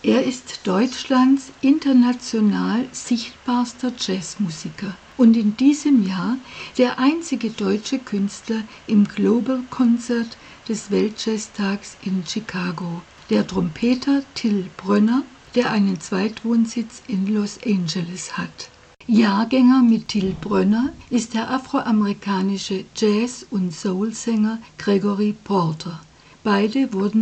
Er ist Deutschlands international sichtbarster Jazzmusiker und in diesem Jahr der einzige deutsche Künstler im Global Concert des Weltjazztags in Chicago. Der Trompeter Till Brönner, der einen Zweitwohnsitz in Los Angeles hat. Jahrgänger mit Till Brönner ist der afroamerikanische Jazz- und Soul-Sänger Gregory Porter. Beide wurden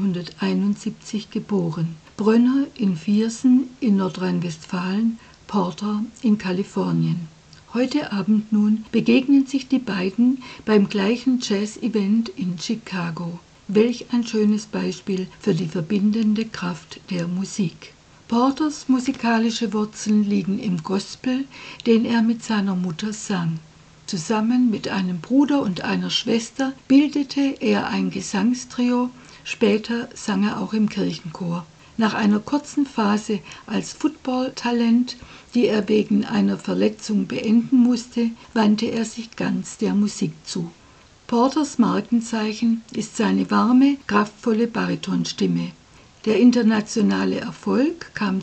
1971 geboren. Brönner in Viersen in Nordrhein-Westfalen, Porter in Kalifornien. Heute Abend nun begegnen sich die beiden beim gleichen Jazz-Event in Chicago. Welch ein schönes Beispiel für die verbindende Kraft der Musik. Porters musikalische Wurzeln liegen im Gospel, den er mit seiner Mutter sang. Zusammen mit einem Bruder und einer Schwester bildete er ein Gesangstrio, später sang er auch im Kirchenchor. Nach einer kurzen Phase als Football-Talent, die er wegen einer Verletzung beenden musste, wandte er sich ganz der Musik zu. Porters Markenzeichen ist seine warme, kraftvolle Baritonstimme. Der internationale Erfolg kam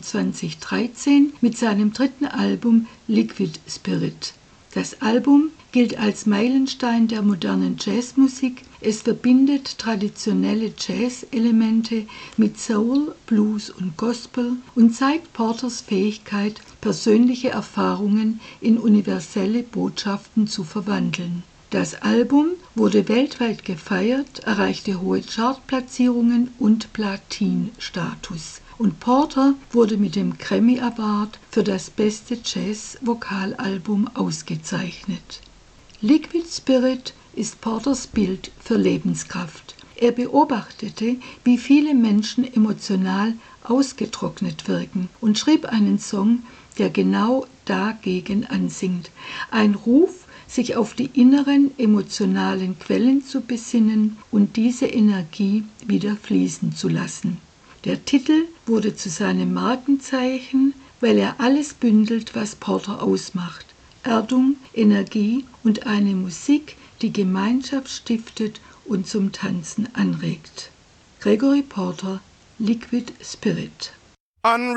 2013 mit seinem dritten Album Liquid Spirit. Das Album gilt als Meilenstein der modernen Jazzmusik. Es verbindet traditionelle Jazz-Elemente mit Soul, Blues und Gospel und zeigt Porters Fähigkeit, persönliche Erfahrungen in universelle Botschaften zu verwandeln. Das Album wurde weltweit gefeiert, erreichte hohe Chartplatzierungen und Platin-Status. Und Porter wurde mit dem Grammy Award für das beste Jazz-Vokalalbum ausgezeichnet. Liquid Spirit ist Porters Bild für Lebenskraft. Er beobachtete, wie viele Menschen emotional ausgetrocknet wirken und schrieb einen Song, der genau dagegen ansingt. Ein Ruf, sich auf die inneren emotionalen Quellen zu besinnen und diese Energie wieder fließen zu lassen. Der Titel wurde zu seinem Markenzeichen, weil er alles bündelt, was Porter ausmacht. Erdung, Energie und eine Musik, die Gemeinschaft stiftet und zum Tanzen anregt. Gregory Porter, Liquid Spirit.